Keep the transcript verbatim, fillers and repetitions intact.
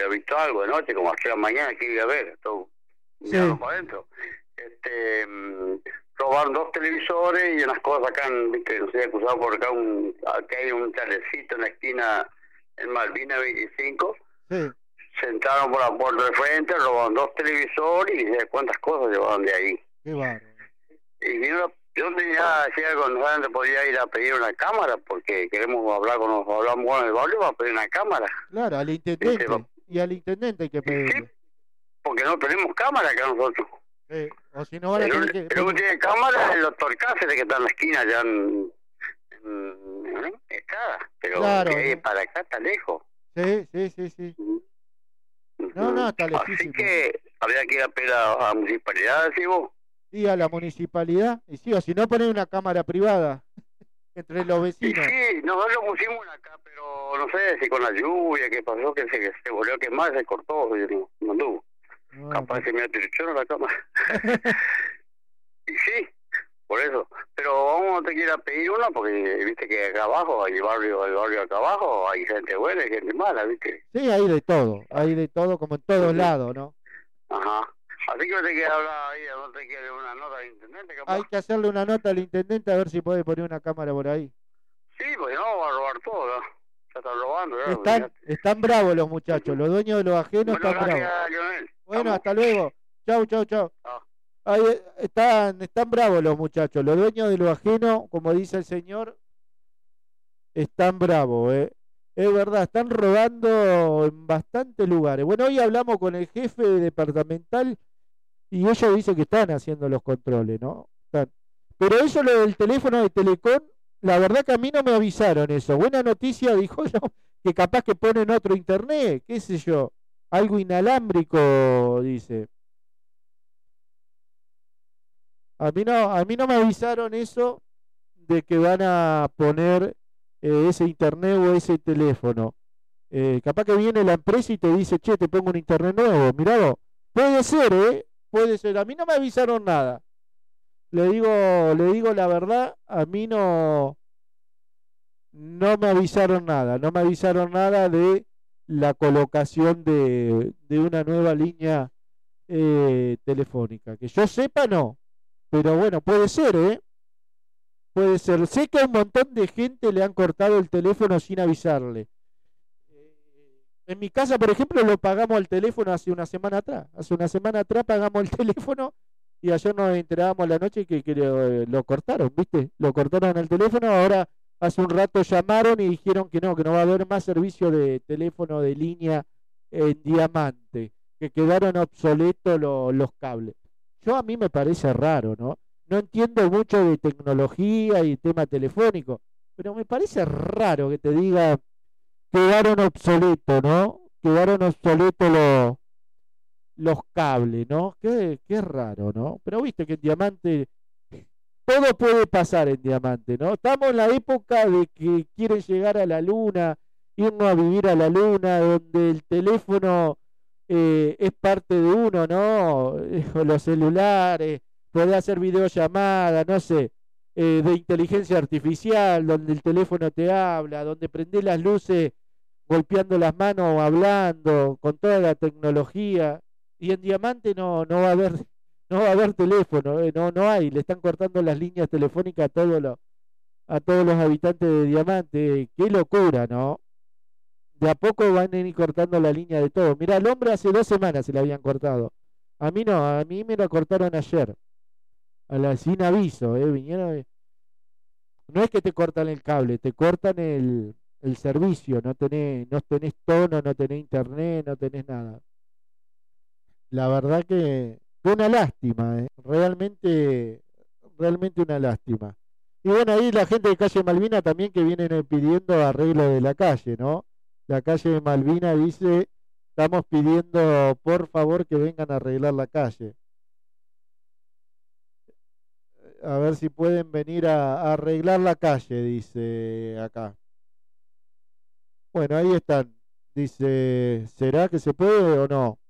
haber visto algo de noche, como a las tres de la mañana, que iba a ver, todo Sí. mirando para adentro. Este, mm, robaron dos televisores y unas cosas acá, en, viste, no sé, acusado por acá, un, acá hay un talecito en la esquina, en Malvina veinticinco, Sí. se entraron por la puerta de frente, robaron dos televisores y no sé cuántas cosas llevaron de ahí. Qué bárbaro. Y vino, yo tenía, decía con nosotros podía ir a pedir una cámara, porque queremos hablar con los, hablamos con el barrio para pedir una cámara. Claro, al ¿Viste? intendente. Y al intendente hay que Sí, pedirle. porque no tenemos cámara acá nosotros. Sí. O si no van a El, tener un- que el único que pedir- tiene cámara es el doctor Cáceres, que está en la esquina allá en, en, en Estrada, pero Claro, de ahí ¿no? para acá está lejos. Sí, sí, sí, sí. Ujú. No, no, está Así lejísimo. que habría que ir a pedir a a la municipalidad, decís vos. Y a la municipalidad. Y sí, o si no poner una cámara privada entre los Y vecinos. sí, nosotros lo pusimos acá, pero no sé si con la lluvia, qué pasó, que se, que se volvió a quemar, se cortó, y no, no anduvo. No, Capaz no. se me atribuyeron la cámara. Y sí, por eso. Pero vamos a tener que ir a pedir una, porque viste que acá abajo, hay barrio, el barrio acá abajo, hay gente buena y gente mala, viste. Sí, hay de todo. Hay de todo como en todos Ujú. lados, ¿no? Ajá. Así que te queda hablar ahí, no te queda una nota de internet, capaz. Hay que hacerle una nota al intendente a ver si puede poner una cámara por ahí. Sí, pues no, va a robar todo, ¿no? Ya están robando, ¿no? Están, están bravos los muchachos. Los dueños de los ajenos Bueno, están bravos. gracias, Lionel. Bueno, Estamos- hasta luego. Chau, chau, chau. Ah. Ahí eh, están, están bravos los muchachos. Los dueños de lo ajeno, como dice el señor, están bravos, ¿eh? Es verdad, están robando en bastantes lugares. Bueno, hoy hablamos con el jefe departamental y ellos dicen que están haciendo los controles, ¿no? Están. Pero eso lo del teléfono de Telecom, la verdad que a mí no me avisaron eso. Buena noticia, dijo yo, que capaz que ponen otro internet, qué sé yo, algo inalámbrico, dice. A mí no, a mí no me avisaron eso de que van a poner eh, ese internet o ese teléfono. Eh, capaz que viene la empresa y te dice, che, te pongo un internet nuevo. Mirá vos. Puede ser, ¿eh? Puede ser. A mí no me avisaron nada. Le digo, le digo la verdad, a mí no, no me avisaron nada. No me avisaron nada de la colocación de, de una nueva línea eh, telefónica. Que yo sepa, no. Pero bueno, puede ser, ¿eh? Puede ser. Sé que a un montón de gente le han cortado el teléfono sin avisarle. Eh, En mi casa, por ejemplo, lo pagamos el teléfono hace una semana atrás. Hace una semana atrás pagamos el teléfono y ayer nos enterábamos la noche que, que lo, lo cortaron, ¿viste? Lo cortaron el teléfono. Ahora, hace un rato llamaron y dijeron que no, que no va a haber más servicio de teléfono de línea en Diamante, que quedaron obsoletos lo- los cables. Yo a mí me parece raro, ¿no? No entiendo mucho de tecnología y tema telefónico, pero me parece raro que te diga quedaron obsoletos, ¿no? Quedaron obsoletos los, los cables, ¿no? Qué, qué raro, ¿no? Pero viste que en Diamante todo puede pasar en Diamante, ¿no? Estamos en la época de que quieren llegar a la luna, irnos a vivir a la luna, donde el teléfono eh, es parte de uno, ¿no? O los celulares, poder hacer videollamadas, no sé, eh, de inteligencia artificial, donde el teléfono te habla, donde prendés las luces golpeando las manos, hablando, con toda la tecnología. Y en Diamante no, no va a haber, no va a haber teléfono, eh, no, no hay, le están cortando las líneas telefónicas a todos los, a todos los habitantes de Diamante. Qué locura, ¿no? De a poco van a ir cortando la línea de todo. Mirá, al hombre hace dos semanas se la habían cortado. A mí no, a mí me la cortaron ayer. A la, sin aviso, ¿eh? Vinieron. eh. No es que te cortan el cable, te cortan el, el servicio. No tenés, no tenés tono, no tenés internet, no tenés nada. La verdad que fue una lástima, ¿eh? Realmente, realmente una lástima. Y bueno, ahí la gente de calle Malvina también que vienen eh, pidiendo arreglo de la calle, ¿no? La calle de Malvina dice, estamos pidiendo por favor que vengan a arreglar la calle. A ver si pueden venir a, a arreglar la calle, dice acá. Bueno, ahí están. Dice, ¿será que se puede o no?